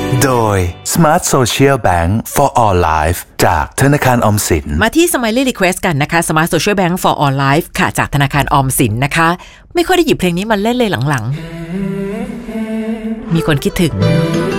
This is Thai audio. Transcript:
โดย Smart Social Bank for All Life จากธนาคารออมสินมาที่ Smiley Request กันนะคะ Smart Social Bank for All Life ค่ะจากธนาคารออมสินนะคะไม่ค่อยได้หยิบเพลงนี้มาเล่นเลยหลังๆมีคนคิดถึง